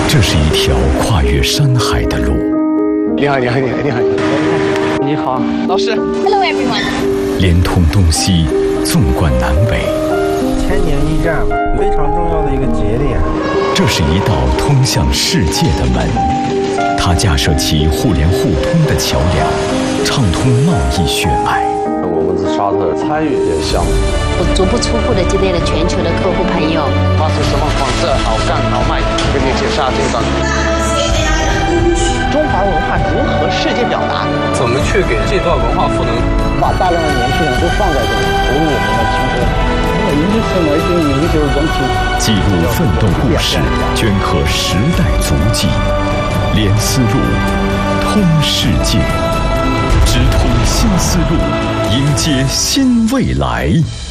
这是一条跨越山海的路。 你好，你好，你好，你好， 你好，老师。 Hello everyone。 连通东西，纵贯南北。 千年驿站，非常重要的一个节点。 这是一道通向世界的门，它架设起互联互通的桥梁，畅通贸易血脉。 我们是沙特参与这个项目， 我足不出户的接待了全球的客户朋友。 它是什么款式，好干好卖，跟你介绍这个。 中华文化如何世界表达？ 怎么去给这段文化赋能？ 把大量的年轻人都放在这里，投入我们的青春。 记录奋斗故事，镌刻时代足迹，连丝路，通世界，直通新丝路，迎接新未来。